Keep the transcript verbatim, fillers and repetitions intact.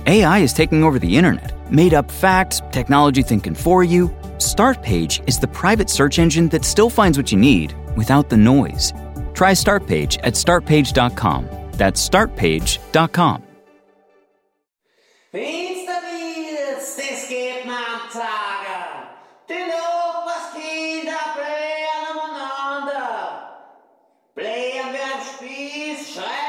A I is taking over the internet. Made up facts, technology thinking for you. Startpage is the private search engine that still finds what you need without the noise. Try Startpage at startpage dot com. That's startpage dot com. Finsternis, das geht nach Tage. Den Opas Kinder blähen umeinander. Blähen wir am Spieß, schreien